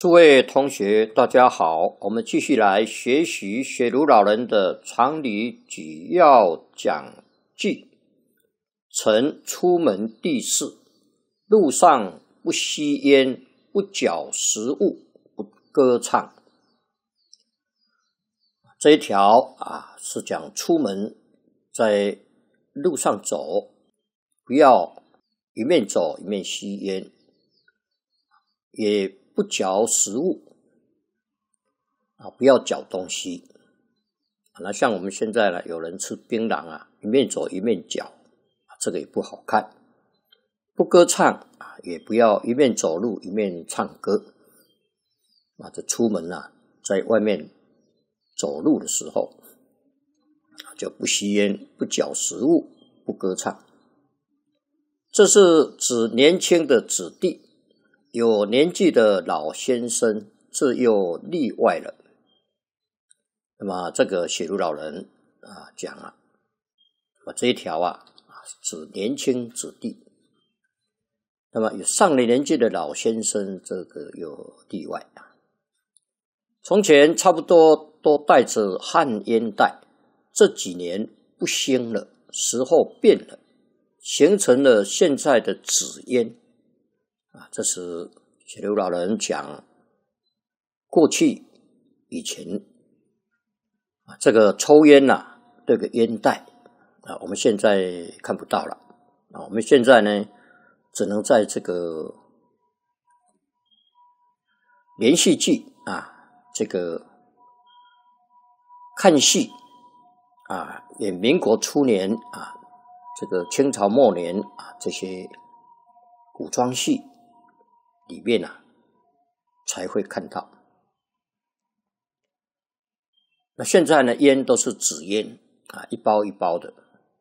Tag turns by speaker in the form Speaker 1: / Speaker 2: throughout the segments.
Speaker 1: 诸位同学，大家好，我们继续来学习雪庐老人的常理举要讲记。曾出门第四，路上不吸烟，不嚼食物，不歌唱。这一条是讲出门在路上走，不要一面走一面吸烟，也不嚼食物不要嚼东西。那像我们现在呢，有人吃槟榔一面走一面嚼，这个也不好看。不歌唱也不要一面走路一面唱歌。这出门在外面走路的时候，就不吸烟，不嚼食物，不歌唱。这是指年轻的子弟，有年纪的老先生，这又例外了。那么这个雪庐老人讲这一条指年轻子弟。那么有上了年纪的老先生，这个有例外从前差不多都带着旱烟袋，这几年不兴了，时候变了，形成了现在的纸烟这是雪庐老人讲过去以前这个抽烟这个烟袋我们现在看不到了我们现在呢只能在这个连续剧这个看戏演民国初年这个清朝末年这些古装戏里面才会看到。那现在呢，烟都是纸烟一包一包的。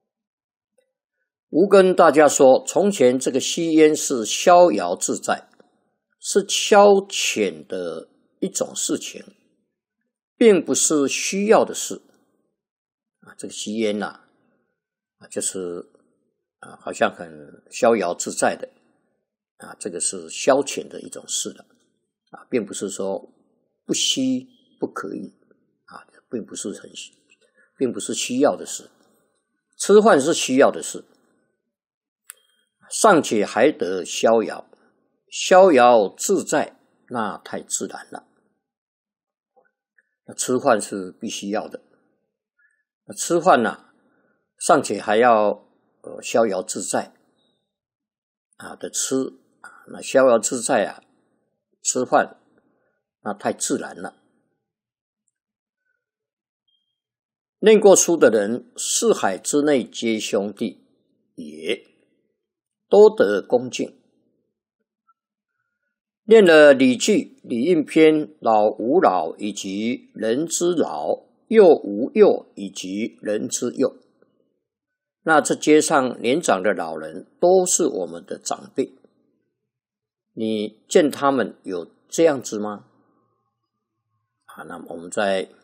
Speaker 1: 吾跟大家说，从前这个吸烟是逍遥自在，是消遣的一种事情，并不是需要的事这个吸烟就是好像很逍遥自在的这个是消遣的一种事了并不是说不吸不可以并不是需要的事。吃饭是需要的事，尚且还得逍遥，逍遥自在，那太自然了。那吃饭是必须要的，吃饭尚且还要逍遥自在的吃那逍遥自在吃饭那太自然了。念过书的人，四海之内皆兄弟，也多得恭敬。念了《礼记》礼应篇老吾老以及人之老，幼吾幼以及人之幼，那这街上年长的老人都是我们的长辈，你见他们有这样子吗那么我们在